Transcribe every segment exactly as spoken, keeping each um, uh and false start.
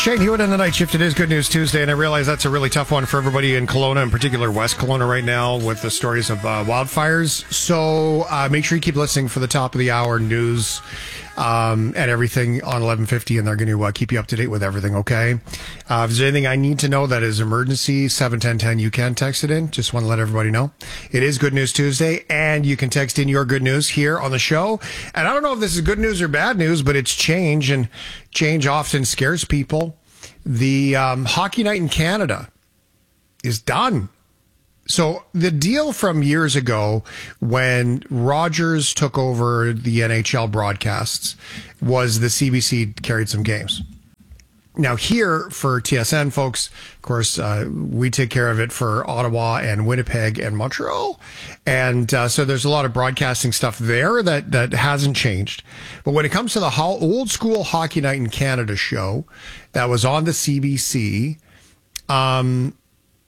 Shane Hewitt in the night shift. It is Good News Tuesday, and I realize that's a really tough one for everybody in Kelowna, in particular West Kelowna right now with the stories of uh, wildfires. So uh, make sure you keep listening for the top of the hour news um, and everything on eleven fifty, and they're going to uh, keep you up to date with everything, okay? Uh, if there's anything I need to know that is emergency, seven ten ten, you can text it in. Just want to let everybody know. It is Good News Tuesday, and you can text in your good news here on the show. And I don't know if this is good news or bad news, but it's change, and change often scares people. The um, Hockey Night in Canada is done. So the deal from years ago when Rogers took over the N H L broadcasts was the C B C carried some games. Now here for T S N folks, of course, uh, we take care of it for Ottawa and Winnipeg and Montreal. And uh, so there's a lot of broadcasting stuff there that, that hasn't changed. But when it comes to the ho- old school Hockey Night in Canada show that was on the C B C, um,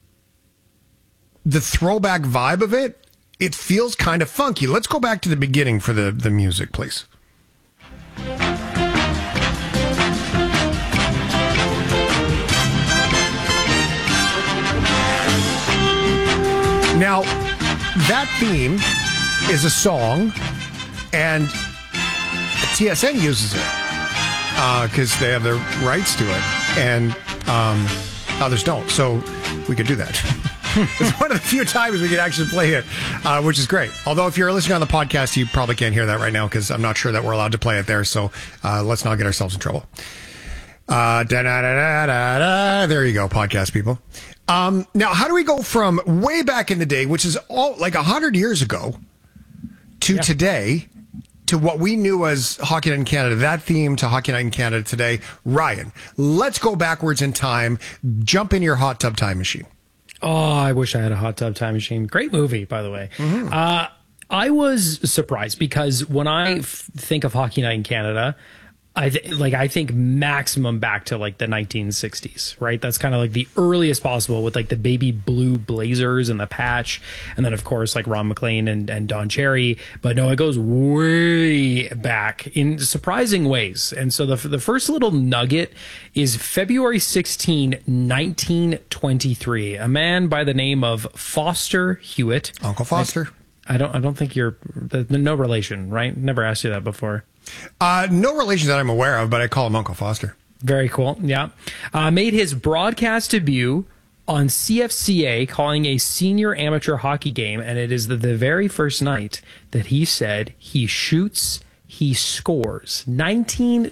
the throwback vibe of it, it feels kind of funky. Let's go back to the beginning for the, the music, please. Now, that theme is a song, and T S N uses it because uh, they have the rights to it, and um, others don't. So we could do that. It's one of the few times we can actually play it, uh, which is great. Although if you're listening on the podcast, you probably can't hear that right now because I'm not sure that we're allowed to play it there. So uh, let's not get ourselves in trouble. Uh, da, da, da, da, da, da. There you go, podcast people. Um, now, how do we go from way back in the day, which is all like a hundred years ago, to yeah. today, to what we knew as Hockey Night in Canada, that theme to Hockey Night in Canada today? Ryan, let's go backwards in time. Jump in your hot tub time machine. Oh, I wish I had a hot tub time machine. Great movie, by the way. Mm-hmm. Uh, I was surprised because when I f- think of Hockey Night in Canada, I th- like I think maximum back to like the nineteen sixties, right? That's kind of like the earliest possible with like the baby blue blazers and the patch. And then, of course, like Ron McLean and, and Don Cherry. But no, it goes way back in surprising ways. And so the, the first little nugget is February sixteenth, nineteen twenty-three. A man by the name of Foster Hewitt. Uncle Foster. I, I don't I don't think you're no relation, right? Never asked you that before. Uh, no relation that I'm aware of, but I call him Uncle Foster. Very cool. Yeah. Uh, made his broadcast debut on C F C A, calling a senior amateur hockey game. And it is the, the very first night that he said he shoots, he scores. nineteen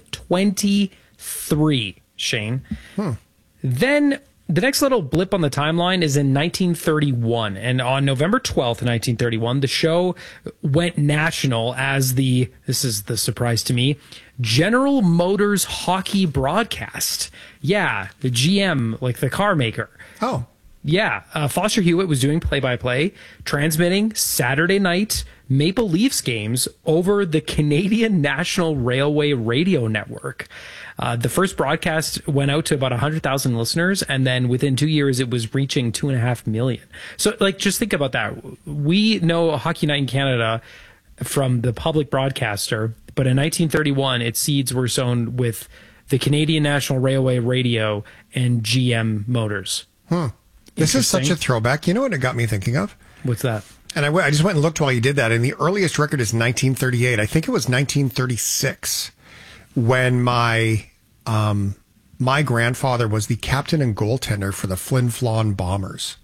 twenty-three, Shane. Hmm. Then the next little blip on the timeline is in nineteen thirty-one. And on November twelfth, nineteen thirty-one, the show went national as the, this is the surprise to me, General Motors hockey broadcast. Yeah, the G M, like the car maker. Oh. Yeah, uh, Foster Hewitt was doing play-by-play, transmitting Saturday night Maple Leafs games over the Canadian National Railway Radio Network. Uh, the first broadcast went out to about one hundred thousand listeners, and then within two years, it was reaching two and a half million. So, like, just think about that. We know Hockey Night in Canada from the public broadcaster, but in nineteen thirty-one, its seeds were sown with the Canadian National Railway Radio and G M Motors. Hmm. This is such a throwback. You know what it got me thinking of? What's that? And I, I just went and looked while you did that, and the earliest record is nineteen thirty-eight. I think it was nineteen thirty-six. When my um, my grandfather was the captain and goaltender for the Flin Flon Bombers.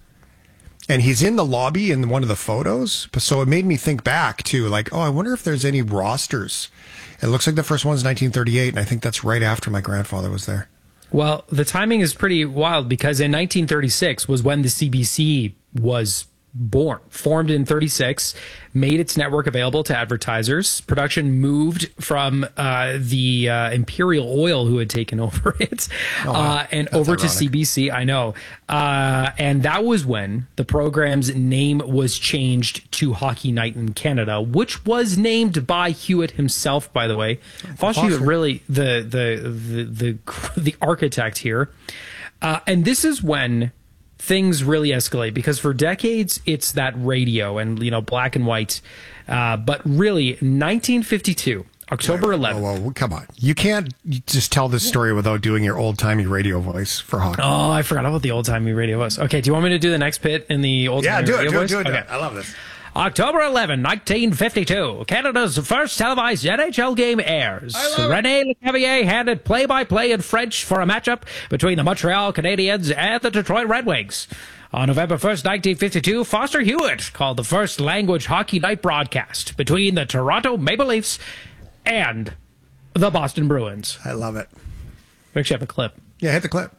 And he's in the lobby in one of the photos. So it made me think back to like, oh, I wonder if there's any rosters. It looks like the first one's nineteen thirty-eight, and I think that's right after my grandfather was there. Well, the timing is pretty wild because in nineteen thirty-six was when the C B C was born, formed in thirty-six, made its network available to advertisers. Production moved from uh, the uh, Imperial Oil, who had taken over it, oh, wow. uh, and That's over ironic. to C B C. I know. Uh, and that was when the program's name was changed to Hockey Night in Canada, which was named by Hewitt himself, by the way. Foster Hewitt, really the, the, the, the, the architect here. Uh, and this is when things really escalate, because for decades it's that radio and, you know, black and white. Uh, but really, nineteen fifty-two, October eleventh. Oh, well, come on. You can't just tell this story without doing your old-timey radio voice for hockey. Oh, I forgot about the old-timey radio voice. Okay, do you want me to do the next bit in the old-timey yeah, do radio it, do voice? it, do it, do okay. it. I love this. October eleventh, nineteen fifty-two, Canada's first televised N H L game airs. René Lecavier handed play-by-play in French for a matchup between the Montreal Canadiens and the Detroit Red Wings. On November first, nineteen fifty-two, Foster Hewitt called the first language hockey night broadcast between the Toronto Maple Leafs and the Boston Bruins. I love it. We actually have a clip. Yeah, hit the clip.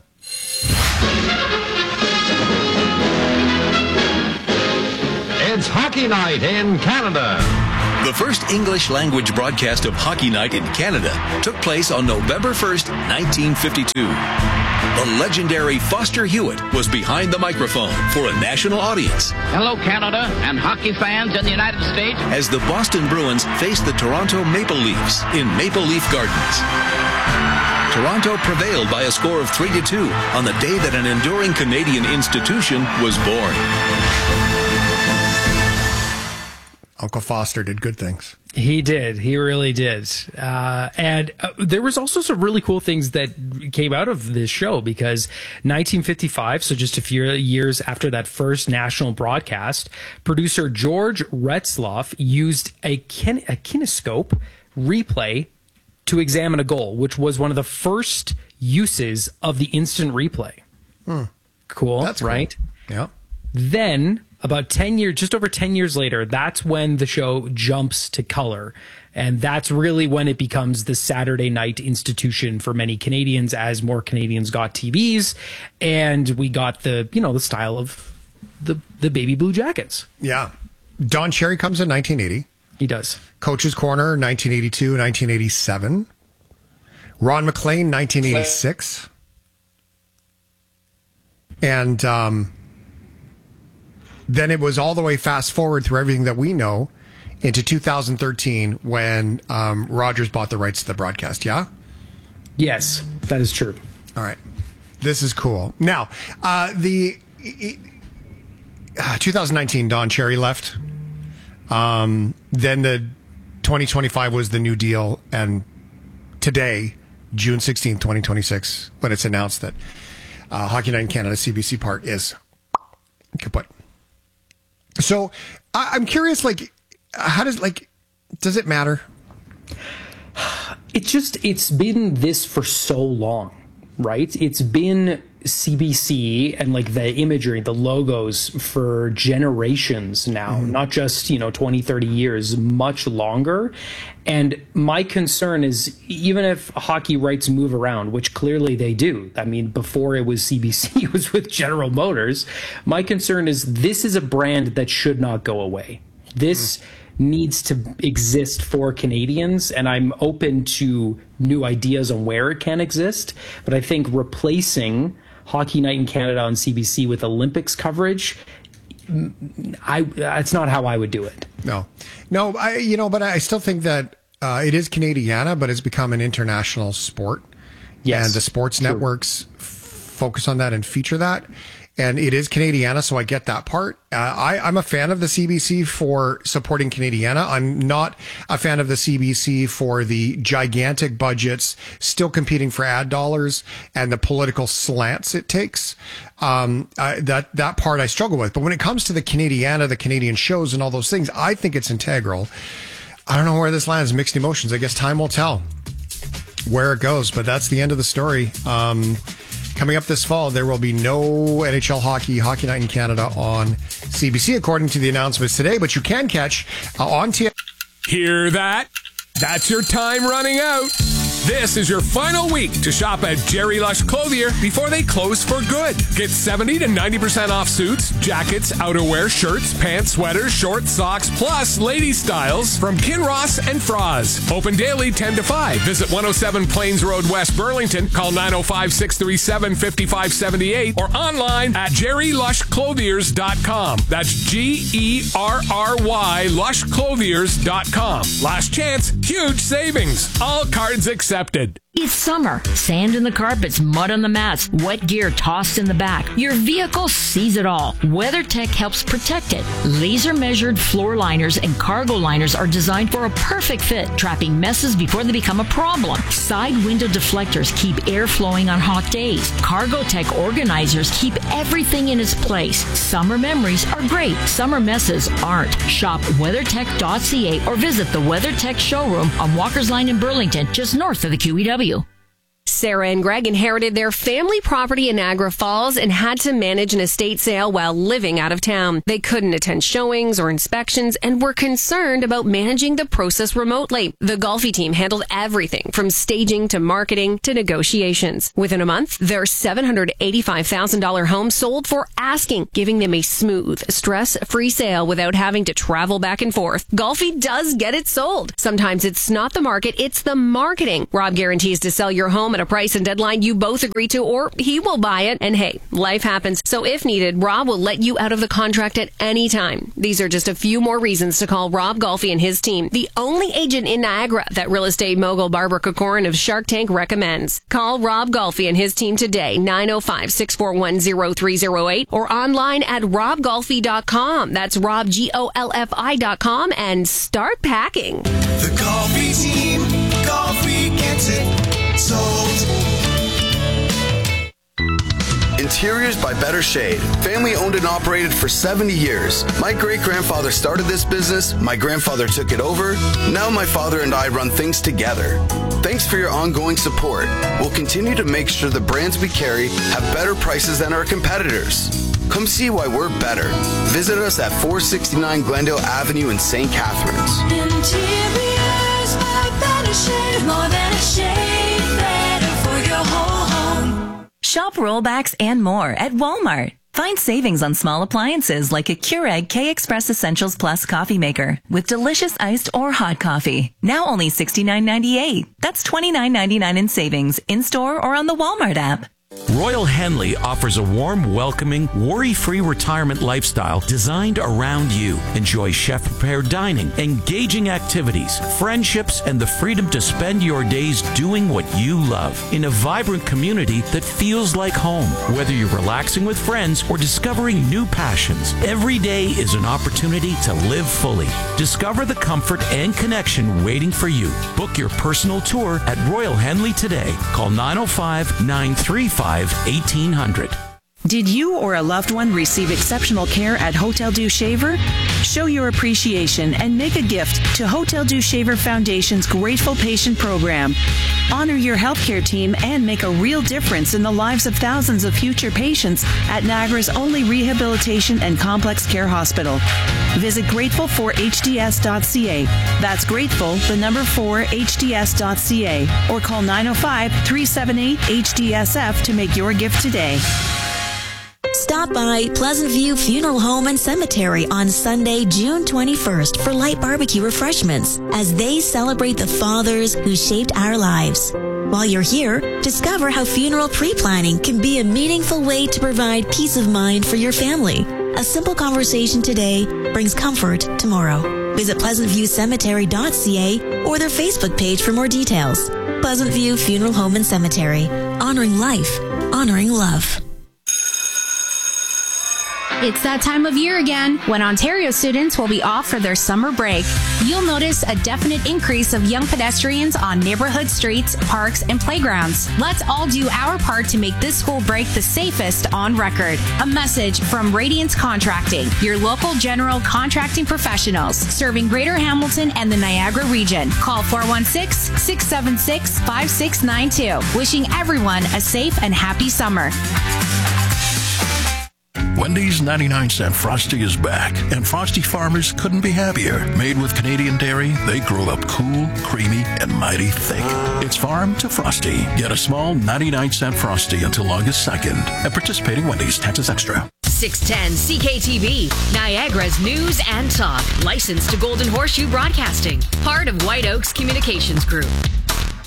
It's Hockey Night in Canada. The first English language broadcast of Hockey Night in Canada took place on November first, nineteen fifty-two. The legendary Foster Hewitt was behind the microphone for a national audience. Hello, Canada and hockey fans in the United States. As the Boston Bruins faced the Toronto Maple Leafs in Maple Leaf Gardens. Toronto prevailed by a score of three to two on the day that an enduring Canadian institution was born. Uncle Foster did good things. He did. He really did. Uh, and uh, there was also some really cool things that came out of this show because nineteen fifty-five, so just a few years after that first national broadcast, producer George Retzloff used a, kin- a kinescope replay to examine a goal, which was one of the first uses of the instant replay. Hmm. Cool, That's cool. right? Yeah. Then, about ten years, just over ten years later, that's when the show jumps to color. And that's really when it becomes the Saturday night institution for many Canadians as more Canadians got T Vs. And we got the, you know, the style of the, the baby blue jackets. Yeah. Don Cherry comes in nineteen eighty. He does. Coach's Corner, nineteen eighty-two, nineteen eighty-seven. Ron McLean, nineteen eighty-six. And, um... then it was all the way fast forward through everything that we know into two thousand thirteen when um, Rogers bought the rights to the broadcast. Yeah? Yes, that is true. All right. This is cool. Now, uh, the uh, twenty nineteen, Don Cherry left. Um, then the twenty twenty-five was the new deal. And today, June sixteenth, twenty twenty-six, when it's announced that uh, Hockey Night in Canada C B C part is kaput. So I, I'm curious, like, how does, like, does it matter? It's just, it's been this for so long, right? It's been C B C and like the imagery, the logos for generations now, mm-hmm. not just, you know, twenty, thirty years, much longer. And my concern is even if hockey rights move around, which clearly they do. I mean, before it was C B C, it was with General Motors. My concern is this is a brand that should not go away. This mm-hmm. needs to exist for Canadians, and I'm open to new ideas on where it can exist. But I think replacing Hockey Night in Canada on C B C with Olympics coverage, I that's not how I would do it. No, no, I you know, but I still think that uh, it is Canadiana, but it's become an international sport. Yes, and the sports true. networks f- focus on that and feature that. And it is Canadiana, so I get that part. Uh, I, I'm a fan of the C B C for supporting Canadiana. I'm not a fan of the C B C for the gigantic budgets, still competing for ad dollars, and the political slants it takes. Um, I, that that part I struggle with. But when it comes to the Canadiana, the Canadian shows, and all those things, I think it's integral. I don't know where this lands. Mixed emotions. I guess time will tell where it goes. But that's the end of the story. Um, Coming up this fall, there will be no N H L hockey, Hockey Night in Canada on C B C, according to the announcements today. But you can catch uh, on T V. Hear that? That's your time running out. This is your final week to shop at Jerry Lush Clothier before they close for good. Get seventy to ninety percent off suits, jackets, outerwear, shirts, pants, sweaters, shorts, socks, plus lady styles from Kinross and Froz. Open daily ten to five. Visit one oh seven Plains Road, West Burlington. Call nine oh five, six three seven, five five seven eight or online at jerry lush clothiers dot com. That's G E R R Y lush clothiers dot com. Last chance, huge savings. All cards accepted. It's summer. Sand in the carpets, mud on the mats, wet gear tossed in the back. Your vehicle sees it all. WeatherTech helps protect it. Laser measured floor liners and cargo liners are designed for a perfect fit, trapping messes before they become a problem. Side window deflectors keep air flowing on hot days. CargoTech organizers keep everything in its place. Summer memories are great. Summer messes aren't. Shop weathertech dot c a or visit the WeatherTech showroom on Walker's Line in Burlington, just north of the Q E W. Sarah and Greg inherited their family property in Niagara Falls and had to manage an estate sale while living out of town. They couldn't attend showings or inspections and were concerned about managing the process remotely. The Golfi team handled everything from staging to marketing to negotiations. Within a month, their seven hundred eighty-five thousand dollars home sold for asking, giving them a smooth, stress-free sale without having to travel back and forth. Golfi does get it sold. Sometimes it's not the market, it's the marketing. Rob guarantees to sell your home at a price and deadline you both agree to, or he will buy it. And hey, life happens. So if needed, Rob will let you out of the contract at any time. These are just a few more reasons to call Rob Golfi and his team, the only agent in Niagara that real estate mogul Barbara Kokorin of Shark Tank recommends. Call Rob Golfi and his team today, nine oh five, six four one, oh three oh eight, or online at rob golfi dot com. That's Rob, G O L F I dot com, and start packing. The Golfi team, Golfi gets it sold. Interiors by Better Shade. Family owned and operated for seventy years. My great-grandfather started this business, my grandfather took it over, now my father and I run things together. Thanks for your ongoing support. We'll continue to make sure the brands we carry have better prices than our competitors. Come see why we're better. Visit us at four sixty-nine Glendale Avenue in Saint Catharines. Interiors by Better Shade. More than a shade, better for your whole home. Shop rollbacks and more at Walmart. Find savings on small appliances like a Keurig K-Express Essentials Plus coffee maker with delicious iced or hot coffee. Now only sixty-nine ninety-eight. That's twenty-nine ninety-nine in savings in-store or on the Walmart app. Royal Henley offers a warm, welcoming, worry-free retirement lifestyle designed around you. Enjoy chef-prepared dining, engaging activities, friendships, and the freedom to spend your days doing what you love in a vibrant community that feels like home. Whether you're relaxing with friends or discovering new passions, every day is an opportunity to live fully. Discover the comfort and connection waiting for you. Book your personal tour at Royal Henley today. Call nine oh five, nine three five, eighteen hundred. Did you or a loved one receive exceptional care at Hotel Dieu Shaver? Show your appreciation and make a gift to Hotel Dieu Shaver Foundation's Grateful Patient Program. Honor your healthcare team and make a real difference in the lives of thousands of future patients at Niagara's only rehabilitation and complex care hospital. Visit grateful for h d s dot c a. That's grateful, the number four, h d s dot c a. Or call nine oh five, three seven eight, H D S F to make your gift today. Stop by Pleasant View Funeral Home and Cemetery on Sunday, June twenty-first for light barbecue refreshments as they celebrate the fathers who shaped our lives. While you're here, discover how funeral pre-planning can be a meaningful way to provide peace of mind for your family. A simple conversation today brings comfort tomorrow. Visit pleasant view cemetery dot c a or their Facebook page for more details. Pleasant View Funeral Home and Cemetery. Honoring life, honoring love. It's that time of year again when Ontario students will be off for their summer break. You'll notice a definite increase of young pedestrians on neighborhood streets, parks, and playgrounds. Let's all do our part to make this school break the safest on record. A message from Radiance Contracting, your local general contracting professionals serving Greater Hamilton and the Niagara region. Call four one six, six seven six, five six nine two. Wishing everyone a safe and happy summer. Wendy's ninety-nine cent Frosty is back, and Frosty farmers couldn't be happier. Made with Canadian dairy, they grow up cool, creamy, and mighty thick. It's farm to Frosty. Get a small ninety-nine cent Frosty until August second at participating Wendy's. Taxes extra. six ten C K T V, Niagara's news and talk. Licensed to Golden Horseshoe Broadcasting. Part of White Oaks Communications Group.